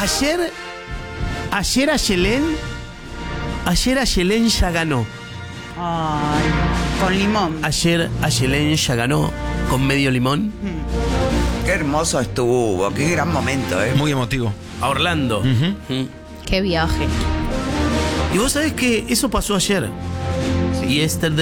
Ayer Ayelen ya ganó. Ay, con limón. Ayer Ayelen ya ganó con medio limón Qué hermoso estuvo, qué gran momento, ¿eh? Muy emotivo. a Orlando. Qué viaje. Y vos sabés que eso pasó ayer. Y Esther